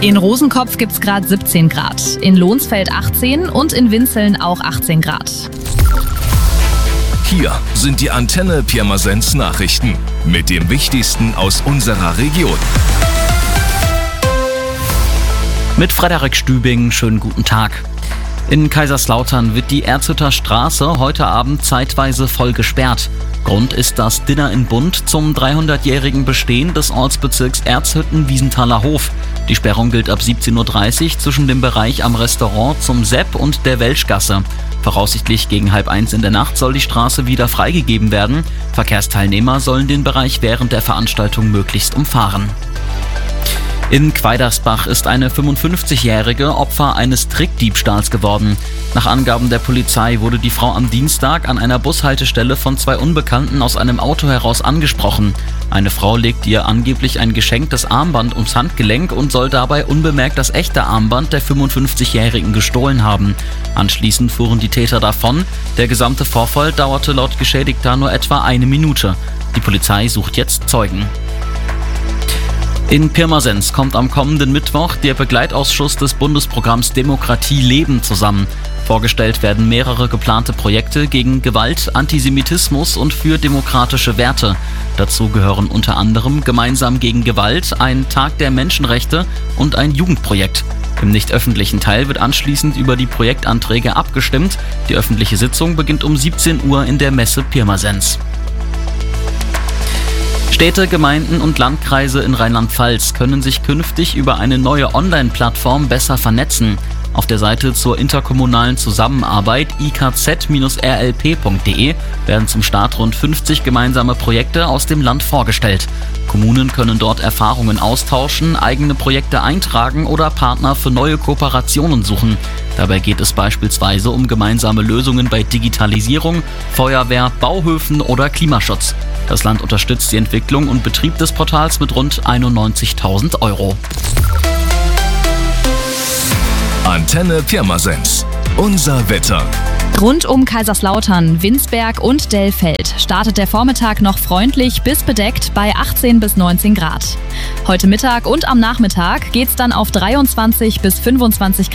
In Rosenkopf gibt's gerade 17 Grad, in Lohnsfeld 18 und in Winzeln auch 18 Grad. Hier sind die Antenne Pirmasens Nachrichten mit dem Wichtigsten aus unserer Region. Mit Frederik Stübing, schönen guten Tag. In Kaiserslautern wird die Erzhütter Straße heute Abend zeitweise voll gesperrt. Grund ist das Dinner in Bund zum 300-jährigen Bestehen des Ortsbezirks Erzhütten-Wiesenthaler Hof. Die Sperrung gilt ab 17:30 Uhr zwischen dem Bereich am Restaurant zum Sepp und der Welschgasse. Voraussichtlich gegen 12:30 in der Nacht soll die Straße wieder freigegeben werden. Verkehrsteilnehmer sollen den Bereich während der Veranstaltung möglichst umfahren. In Quaidersbach ist eine 55-jährige Opfer eines Trickdiebstahls geworden. Nach Angaben der Polizei wurde die Frau am Dienstag an einer Bushaltestelle von 2 Unbekannten aus einem Auto heraus angesprochen. Eine Frau legte ihr angeblich ein geschenktes Armband ums Handgelenk und soll dabei unbemerkt das echte Armband der 55-Jährigen gestohlen haben. Anschließend fuhren die Täter davon. Der gesamte Vorfall dauerte laut Geschädigter nur etwa 1 Minute. Die Polizei sucht jetzt Zeugen. In Pirmasens kommt am kommenden Mittwoch der Begleitausschuss des Bundesprogramms Demokratie leben zusammen. Vorgestellt werden mehrere geplante Projekte gegen Gewalt, Antisemitismus und für demokratische Werte. Dazu gehören unter anderem Gemeinsam gegen Gewalt, ein Tag der Menschenrechte und ein Jugendprojekt. Im nicht öffentlichen Teil wird anschließend über die Projektanträge abgestimmt. Die öffentliche Sitzung beginnt um 17 Uhr in der Messe Pirmasens. Städte, Gemeinden und Landkreise in Rheinland-Pfalz können sich künftig über eine neue Online-Plattform besser vernetzen. Auf der Seite zur interkommunalen Zusammenarbeit ikz-rlp.de werden zum Start rund 50 gemeinsame Projekte aus dem Land vorgestellt. Kommunen können dort Erfahrungen austauschen, eigene Projekte eintragen oder Partner für neue Kooperationen suchen. Dabei geht es beispielsweise um gemeinsame Lösungen bei Digitalisierung, Feuerwehr, Bauhöfen oder Klimaschutz. Das Land unterstützt die Entwicklung und Betrieb des Portals mit rund 91.000 €. Antenne Pirmasens. Unser Wetter. Rund um Kaiserslautern, Winsberg und Dellfeld startet der Vormittag noch freundlich bis bedeckt bei 18 bis 19 Grad. Heute Mittag und am Nachmittag geht's dann auf 23 bis 25 Grad